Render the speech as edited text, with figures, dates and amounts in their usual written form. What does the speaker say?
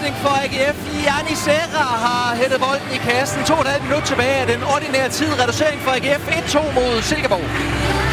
afslutning for AGF. Gianni Serra har hættet bolden i kassen. 2,5 minutter tilbage af den ordinære tid. Reducering for AGF. 1-2 mod Silkeborg.